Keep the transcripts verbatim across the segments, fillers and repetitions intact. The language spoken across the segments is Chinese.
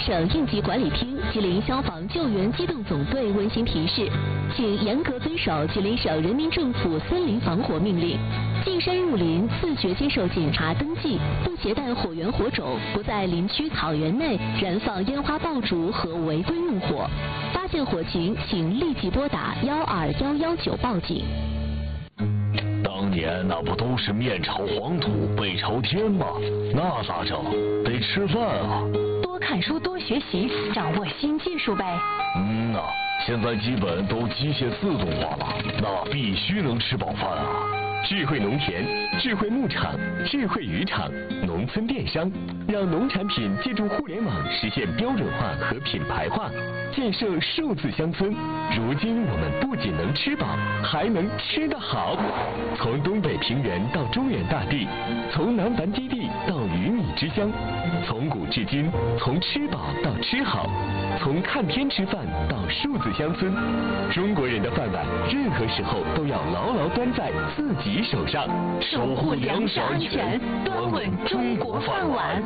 省应急管理厅、吉林消防救援机动总队温馨提示，请严格遵守吉林省人民政府森林防火命令。进山入林，自觉接受检查登记，不携带火源火种，不在林区草原内燃放烟花爆竹和违规用火。发现火情，请立即拨打幺二幺幺九报警。 当年那不都是面朝黄土背朝天吗？那咋整？得吃饭啊！ 多看书，多学习，掌握新技术呗。 嗯呐、啊，现在基本都机械自动化了，那必须能吃饱饭啊！ 智慧农田、智慧牧场、智慧渔场、农村电商，让农产品借助互联网实现标准化和品牌化，建设数字乡村。如今我们不仅能吃饱，还能吃得好。从东北平原到中原大地，从南繁基地到鱼米之乡，从古至今，从吃饱到吃好，从看天吃饭到数字乡村。中国人的饭碗，任何时候都要牢牢端在自己手上， 守护粮食安全，端稳中国饭碗。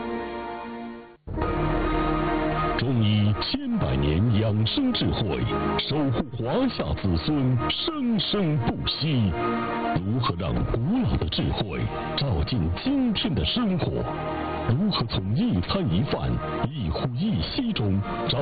中医千百年养生智慧，守护华夏子孙生生不息。如何让古老的智慧照进今天的生活？如何从一餐一饭、一呼一吸中找